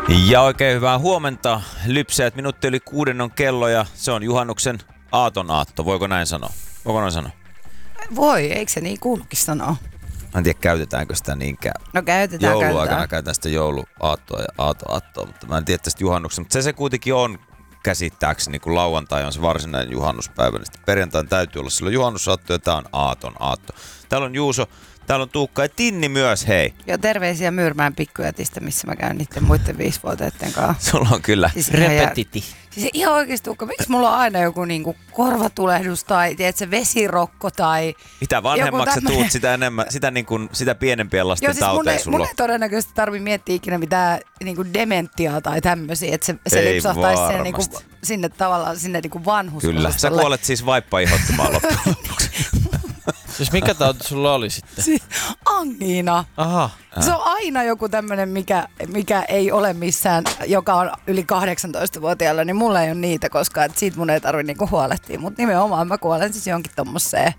Ja oikein hyvää huomenta. Lypsäjät, minuutti yli 6 on kello ja se on juhannuksen aaton-aatto. Voiko näin sanoa? Voi, eikö se niin kuulukin sanoa? Mä en tiedä, käytetäänkö sitä niinkään. No käytetään. Jouluaikana käytetään sitä jouluaattoa ja aattoa, mutta mä en tiedä tästä juhannuksen. Mutta se kuitenkin on käsittääkseni, kun lauantai on se varsinainen juhannuspäivä. Niin perjantain täytyy olla silloin juhannusaatto ja tää on aaton-aatto. Täällä on Juuso, täällä on Tuukka ja Tinni myös, hei. Ja terveisiä Myyrmäen pikkujätistä, missä mä käyn niiden muiden 5-vuotiaiden kanssa. Sulla on kyllä repetiti. Siis ihan oikeesti, Tuukka, miksi mulla on aina joku niinku korvatulehdus tai tiedätkö, vesirokko tai... Mitä vanhemmaksi sä tuut, sitä enemmän, sitä pienempien lasten tauteja sulla on. Mun ei todennäköisesti tarvitse miettiä ikinä mitään niinku dementiaa tai tämmöisiä, että se lipsahtaisi sen, niinku, sinne tavallaan sinne niinku vanhusosastolle. Kyllä, sä kuolet siis vaippaihottumaan loppujen lopuksi. Siis mikä tauti sulla oli sitten? Angiina. Aha. Se on aina joku tämmönen, mikä ei ole missään, joka on yli 18-vuotiaalla, niin mulla ei ole niitä koskaan, että siitä mun ei tarvi niinku huolehtia. Mutta nimenomaan mä kuolen siis jonkin tommoseen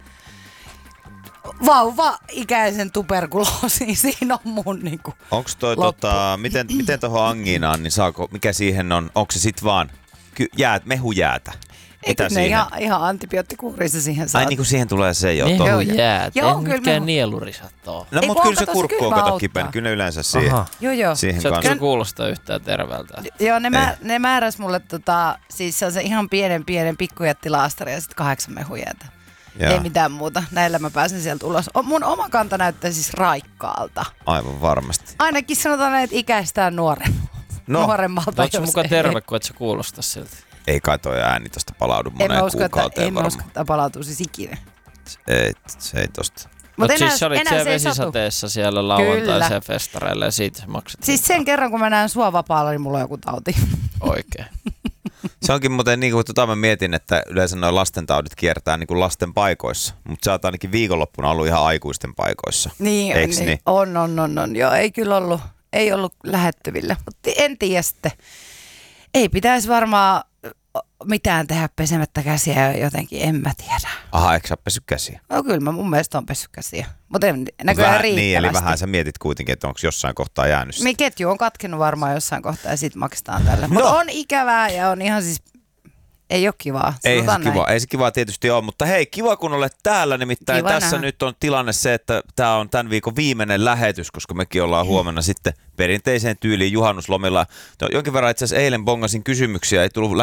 vauva-ikäisen tuberkuloosiin. Siinä on mun niinku onks toi miten tohon angiinaan, niin mikä siihen on, onko se sit vaan mehujäätä? Eikö ne ihan antibioottikuurissa siihen saa? Ai niin kuin siihen tulee se jo. Mehujäät, joo, ei mikään nielurisat oo. No mut kyllä se kurkku on kato kipeä, kyllä ne yleensä siihen. Joo. Siihen se kanssa. se kuulostaa yhtään terveeltä. Joo, ne määräs mulle siis se on se ihan pienen pikkujättilaastari ja sitten 8 mehujäätä. Jaa. Ei mitään muuta. Näillä mä pääsen sieltä ulos. Mun oma kanta näyttää siis raikkaalta. Aivan varmasti. Ainakin sanotaan, että ikäistään nuoremmalta. Ootko muka terve, kun et sä kuulosta siltä? Ei kai toi ääni tosta palaudu moneen kuukauteen varmaan. En usko, että palautuu siis ikinä. Se ei tosta. Mutta siis sä olit siellä vesisateessa siellä lauantaiseen festareille ja siitä maksettiin. Siis sen kerran, kun mä näen sua vapaalla, niin mulla on joku tauti. Oikein. Se onkin muuten niin kuin mä mietin, että yleensä nuo lastentaudit kiertää niin kuin lasten paikoissa, mutta sä oot ainakin viikonloppuna ollut ihan aikuisten paikoissa. Niin, on. Joo, ei kyllä ollut, ei ollut lähettyvillä. Mutta en tiedä sitten. Ei pitäisi varmaan mitään tehdä pesemättä käsiä jotenkin, en mä tiedä. Aha, eikö sä ole pessyt käsiä? No kyllä, mä mun mielestä on pessy käsiä. Mutta näköjään riittävästi. Niin, eli vähän sä mietit kuitenkin, että onko jossain kohtaa jäänyt sitä. Ketju on katkennut varmaan jossain kohtaa ja sit maksetaan tällä. No. Mutta on ikävää ja on ihan siis... Ei ole kivaa. Ei se kivaa tietysti ole, mutta hei, kiva kun olet täällä, nimittäin kiva tässä nyt on tilanne se, että tämä on tämän viikon viimeinen lähetys, koska mekin ollaan huomenna sitten perinteiseen tyyliin juhannuslomilla. Jonkin verran itse asiassa eilen bongasin kysymyksiä, ei tullut